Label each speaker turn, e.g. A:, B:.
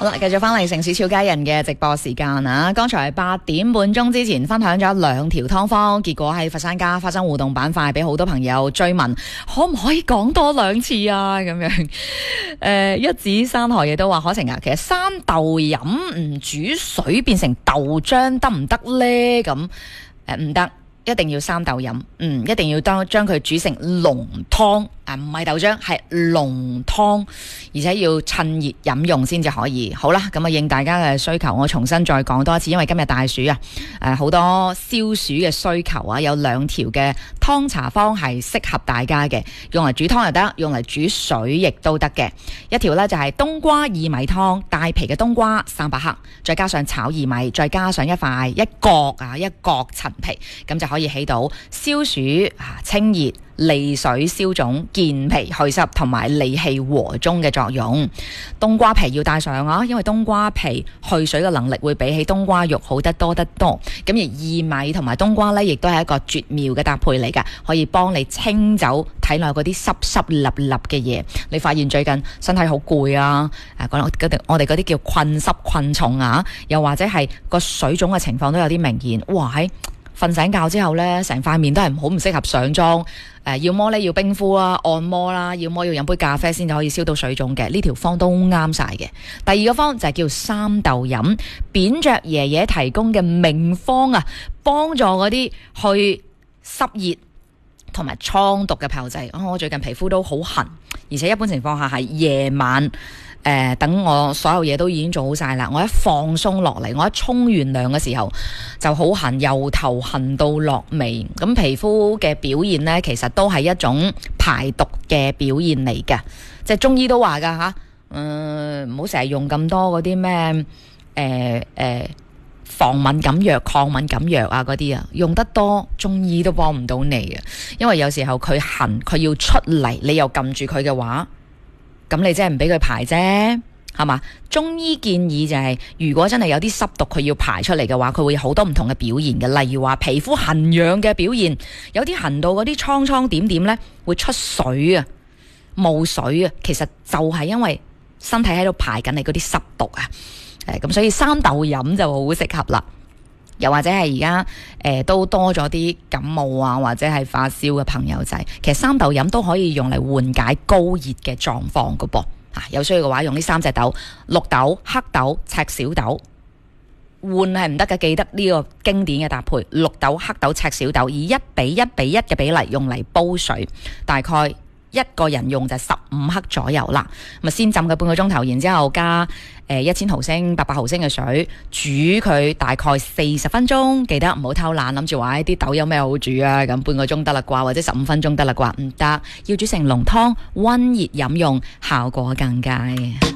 A: 好啦，繼續翻嚟城市俏佳人嘅直播時間啊！剛才8點半鐘之前分享咗2條湯方，結果喺佛山家花生互動板塊俾好多朋友追問，可唔可以講多2次啊？咁樣一指山河亦都話可成啊！其實生豆飲唔煮水變成豆漿得唔得呢？咁唔得。一定要生豆飲，一定要將佢煮成濃湯，唔係豆漿，係濃湯，而且要趁熱飲用先至可以。好啦，咁啊應大家嘅需求，我重新再講多一次，因為今日大暑啊，好多消暑嘅需求啊，有2條嘅湯茶方係適合大家嘅，用嚟煮湯又得，用嚟煮水亦都得嘅。一條呢就係冬瓜薏米湯，帶皮嘅冬瓜300克，再加上炒薏米，再加上一角陳皮，咁就可以起到消暑、清熱、利水消腫、健脾祛濕同埋理氣和中嘅作用。冬瓜皮要帶上啊，因為冬瓜皮去水嘅能力會比起冬瓜肉好得多得多。咁而薏米同埋冬瓜呢，亦都係一個絕妙嘅搭配嚟㗎，可以幫你清走體內嗰啲濕濕立立嘅嘢。你發現最近身體好攰啊，我哋嗰啲叫困濕困重啊，又或者係個水腫嘅情況都有啲明顯。哇！瞓醒覺之後呢，成塊面都係好唔適合上妝。要麼呢要冰敷啦、按摩啦，要麼要飲杯咖啡先至可以消到水腫嘅。呢條方都啱晒嘅。第2個方就係叫三豆飲，扁着爺爺提供嘅名方啊，幫助嗰啲去濕熱同埋瘡毒嘅炮製。我最近皮膚都好痕，而且一般情況下係夜晚。等我所有嘢都已經做好晒啦，我一放鬆落嚟，我一沖完涼嘅時候就好痕，由頭痕到落尾。咁皮膚嘅表現呢，其實都係一種排毒嘅表現嚟嘅，即係中醫都話噶吓，唔好成日用咁多嗰啲咩防敏感藥、抗敏感藥啊嗰啲啊，用得多中醫都幫唔到你啊，因為有時候佢痕，佢要出嚟，你又撳住佢嘅話。咁你真係唔俾佢排啫，係嘛？中醫建議就係，如果真係有啲濕毒佢要排出嚟嘅話，佢會有好多唔同嘅表現嘅。例如話皮膚痕癢嘅表現，有啲痕到嗰啲瘡點點呢，會出水啊、冒水啊，其實就係因為身體喺度排緊你嗰啲濕毒啊。咁所以生豆飲就好適合啦。又或者係而家都多咗啲感冒啊，或者係發燒嘅朋友仔，其實生豆飲都可以用嚟緩解高熱嘅狀況噶噃。有需要嘅話，用呢3隻豆：綠豆、黑豆、赤小豆。換係唔得嘅，記得呢個經典嘅搭配：綠豆、黑豆、赤小豆，以1:1:1嘅比例用嚟煲水，大概一個人用就15克左右啦。咁先浸佢半個鐘頭，然之後加1000毫升、800毫升嘅水煮佢大概40分鐘。記得唔好偷懶，諗住話啲豆有咩好煮啊？咁半個鐘得啦啩，或者15分鐘得啦啩？唔得，要煮成濃湯，溫熱飲用，效果更佳。